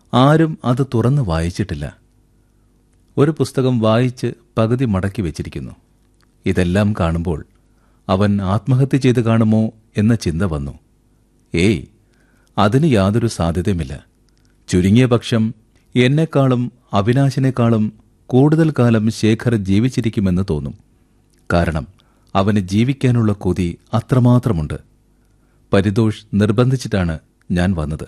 ആരും അത് തുറന്ന് വായിച്ചിട്ടില്ല. ഒരു പുസ്തകം വായിച്ച് പകുതി മടക്കി വെച്ചിരിക്കുന്നു. ഇതെല്ലാം കാണുമ്പോൾ അവൻ ആത്മഹത്യ ചെയ്ത് കാണുമോ എന്ന ചിന്ത വന്നു. ഏയ്, അതിന് യാതൊരു സാധ്യതയുമില്ല. ചുരുങ്ങിയ പക്ഷം എന്നെക്കാളും അവിനാശിനേക്കാളും കൂടുതൽ കാലം ശേഖർ ജീവിച്ചിരിക്കുമെന്ന് തോന്നും. കാരണം അവന് ജീവിക്കാനുള്ള കൊതി അത്രമാത്രമുണ്ട്. പരിതോഷ് നിർബന്ധിച്ചിട്ടാണ് ഞാൻ വന്നത്.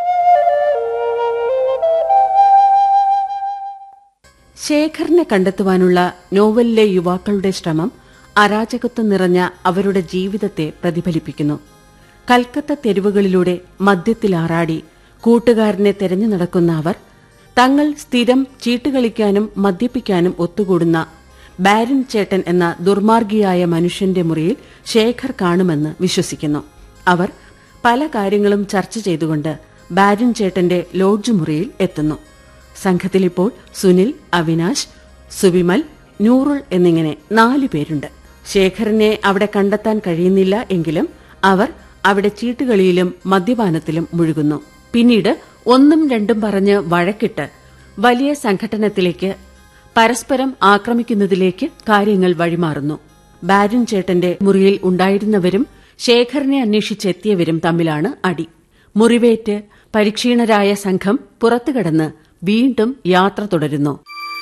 ശേഖറിനെ കണ്ടെത്തുവാനുള്ള നോവലിലെ യുവാക്കളുടെ ശ്രമം അരാജകത്വം നിറഞ്ഞ അവരുടെ ജീവിതത്തെ പ്രതിഫലിപ്പിക്കുന്നു. കൽക്കത്ത തെരുവുകളിലൂടെ മദ്യത്തിലാറാടി കൂട്ടുകാരനെ തെരഞ്ഞു നടക്കുന്ന അവർ തങ്ങൾ സ്ഥിരം ചീട്ടുകളിക്കാനും മദ്യപിക്കാനും ഒത്തുകൂടുന്ന ബാരിൻ ചേട്ടൻ എന്ന ദുർമാർഗിയായ മനുഷ്യന്റെ മുറിയിൽ ശേഖർ കാണുമെന്ന് വിശ്വസിക്കുന്നു. അവർ പല കാര്യങ്ങളും ചർച്ച ചെയ്തുകൊണ്ട് ബാരിൻ ചേട്ടന്റെ ലോഡ്ജ് മുറിയിൽ എത്തുന്നു. സംഘത്തിലിപ്പോൾ സുനിൽ, അവിനാശ്, സുബിമൽ, നൂറുൾ എന്നിങ്ങനെ 4 പേരുണ്ട്. ശേഖറിനെ അവിടെ കണ്ടെത്താൻ കഴിയുന്നില്ല എങ്കിലും അവർ അവിടെ ചീട്ടുകളിയിലും മദ്യപാനത്തിലും മുഴുകുന്നു. പിന്നീട് 1ഉം 2ഉം പറഞ്ഞ് വഴക്കിട്ട് വലിയ സംഘട്ടനത്തിലേക്ക്, പരസ്പരം ആക്രമിക്കുന്നതിലേക്ക് കാര്യങ്ങൾ വഴിമാറുന്നു. ബാരിൻ ചേട്ടന്റെ മുറിയിൽ ഉണ്ടായിരുന്നവരും ശേഖറിനെ അന്വേഷിച്ചെത്തിയവരും തമ്മിലാണ് അടി. മുറിവേറ്റ് പരിക്ഷീണരായ സംഘം പുറത്തുകടന്ന് വീണ്ടും യാത്ര തുടരുന്നു.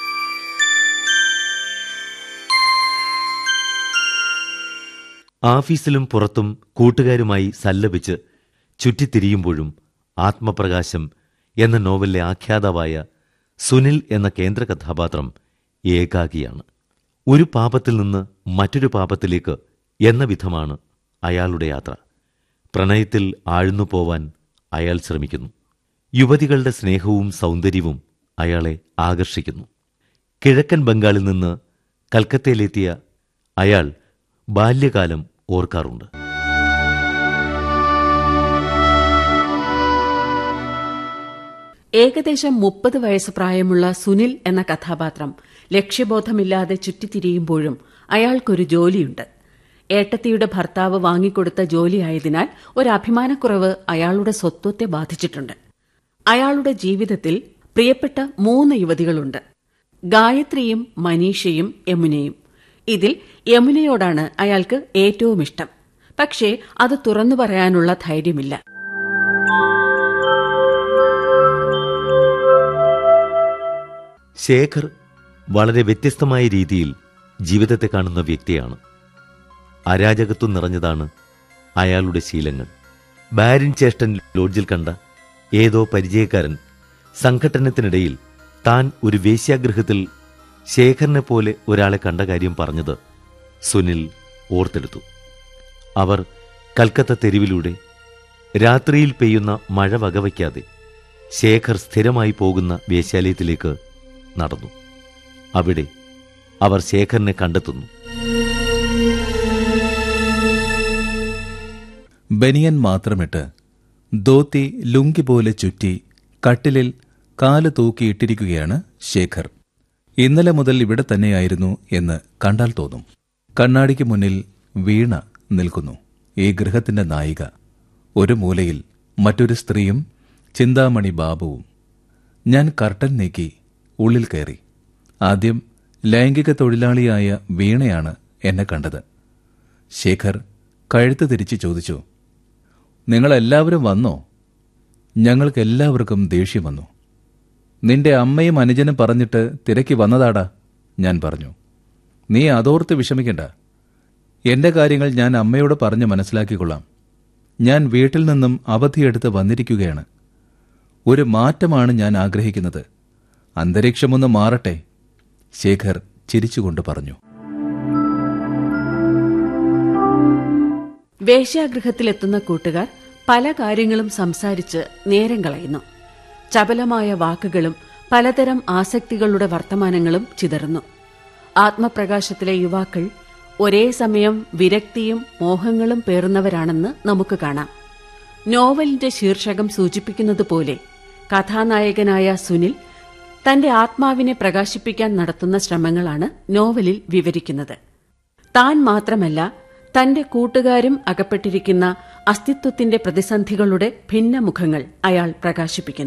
ആഫീസിലും പുറത്തും കൂട്ടുകാരുമായി സല്ലപിച്ച് ചുറ്റിത്തിരിയുമ്പോഴും ആത്മപ്രകാശം എന്ന നോവലിലെ ആഖ്യാതാവായ സുനിൽ എന്ന കേന്ദ്ര കഥാപാത്രം ഏകാകിയാണ്. ഒരു പാപത്തിൽ നിന്ന് മറ്റൊരു പാപത്തിലേക്ക് എന്ന വിധമാണ് അയാളുടെ യാത്ര. പ്രണയത്തിൽ ആഴ്ന്നു പോവാൻ അയാൾ ശ്രമിക്കുന്നു. യുവതികളുടെ സ്നേഹവും സൗന്ദര്യവും അയാളെ ആകർഷിക്കുന്നു. കിഴക്കൻ ബംഗാളിൽ നിന്ന് കൽക്കത്തയിലെത്തിയ അയാൾ ബാല്യകാലം ഓർക്കാറുണ്ട്. ഏകദേശം 30 വയസ്സ് പ്രായമുള്ള സുനിൽ എന്ന കഥാപാത്രം ലക്ഷ്യബോധമില്ലാതെ ചുറ്റിത്തിരിയുമ്പോഴും അയാൾക്കൊരു ജോലിയുണ്ട്. ഏട്ടത്തിയുടെ ഭർത്താവ് വാങ്ങിക്കൊടുത്ത ജോലിയായതിനാൽ ഒരു അഭിമാനക്കുറവ് അയാളുടെ സ്വത്വത്തെ ബാധിച്ചിട്ടുണ്ട്. അയാളുടെ ജീവിതത്തിൽ പ്രിയപ്പെട്ട 3 യുവതികളുണ്ട്: ഗായത്രിയും മനീഷയും യമുനയും. ഇതിൽ യമുനയോടാണ് അയാൾക്ക് ഏറ്റവും ഇഷ്ടം. പക്ഷേ അത് തുറന്നു പറയാനുള്ള ധൈര്യമില്ല. ശേഖർ വളരെ വ്യത്യസ്തമായ രീതിയിൽ ജീവിതത്തെ കാണുന്ന വ്യക്തിയാണ്. അരാജകത്വം നിറഞ്ഞതാണ് അയാളുടെ ശീലങ്ങൾ. ബാരിൻ ചേഷ്ടൻ ലോഡ്ജിൽ കണ്ട ഏതോ പരിചയക്കാരൻ സംഘട്ടനത്തിനിടയിൽ താൻ ഒരു വേശ്യാഗൃഹത്തിൽ ശേഖറിനെ പോലെ ഒരാളെ കണ്ട കാര്യം പറഞ്ഞത് സുനിൽ ഓർത്തെടുത്തു. അവർ കൽക്കത്ത തെരുവിലൂടെ രാത്രിയിൽ പെയ്യുന്ന മഴ വകവയ്ക്കാതെ ശേഖർ സ്ഥിരമായി പോകുന്ന വേശ്യാലയത്തിലേക്ക് നടന്നു. അവിടെ അവർ ശേഖറിനെ കണ്ടെത്തുന്നു. ബനിയൻ മാത്രമിട്ട് ധോത്തി ലുങ്കി പോലെ ചുറ്റി കട്ടിലിൽ കാല് തൂക്കിയിട്ടിരിക്കുകയാണ് ശേഖർ. ഇന്നലെ മുതൽ ഇവിടെ തന്നെയായിരുന്നു എന്ന് കണ്ടാൽ തോന്നും. കണ്ണാടിക്ക് മുന്നിൽ വീണ നിൽക്കുന്നു ഈ ഗൃഹത്തിന്റെ നായിക. ഒരു മൂലയിൽ മറ്റൊരു സ്ത്രീയും ചിന്താമണി ബാബുവും. ഞാൻ കർട്ടൻ നീക്കി ഉള്ളിൽ കയറി. ആദ്യം ലൈംഗിക തൊഴിലാളിയായ വീണയാണ് എന്നെ കണ്ടത്. ശേഖർ കഴുത്ത് തിരിച്ച് ചോദിച്ചു, നിങ്ങളെല്ലാവരും വന്നോ? ഞങ്ങൾക്കെല്ലാവർക്കും ദേഷ്യം വന്നു. നിന്റെ അമ്മയും അനുജനും പറഞ്ഞിട്ട് തിരക്കി വന്നതാടാ, ഞാൻ പറഞ്ഞു. നീ അതോർത്ത് വിഷമിക്കണ്ട. എന്റെ കാര്യങ്ങൾ ഞാൻ അമ്മയോട് പറഞ്ഞ് മനസ്സിലാക്കിക്കൊള്ളാം. ഞാൻ വീട്ടിൽ നിന്നും അവധിയെടുത്ത് വന്നിരിക്കുകയാണ്. ഒരു മാറ്റമാണ് ഞാൻ ആഗ്രഹിക്കുന്നത്. അന്തരീക്ഷമൊന്ന് മാറട്ടെ, ശേഖർ ചിരിച്ചുകൊണ്ട് പറഞ്ഞു. വേശ്യാഗൃഹത്തിലെത്തുന്ന കൂട്ടുകാർ പല കാര്യങ്ങളും സംസാരിച്ച് നേരം കളയുന്നു. ചപലമായ വാക്കുകളും പലതരം ആസക്തികളുടെ വർത്തമാനങ്ങളും ചിതറുന്നു. ആത്മപ്രകാശത്തിലെ യുവാക്കൾ ഒരേ സമയം വിരക്തിയും മോഹങ്ങളും പേറുന്നവരാണെന്ന് നമുക്ക് കാണാം. നോവലിന്റെ ശീർഷകം സൂചിപ്പിക്കുന്നതുപോലെ കഥാനായകനായ സുനിൽ തന്റെ ആത്മാവിനെ പ്രകാശിപ്പിക്കാൻ നടത്തുന്ന ശ്രമങ്ങളാണ് നോവലിൽ വിവരിക്കുന്നത്. താൻ മാത്രമല്ല, തന്റെ കൂട്ടുകാരും അകപ്പെട്ടിരിക്കുന്ന അസ്തിത്വത്തിന്റെ പ്രതിസന്ധികളുടെ ഭിന്നമുഖങ്ങൾ അയാൾ പ്രകാശിപ്പിക്കുന്നു.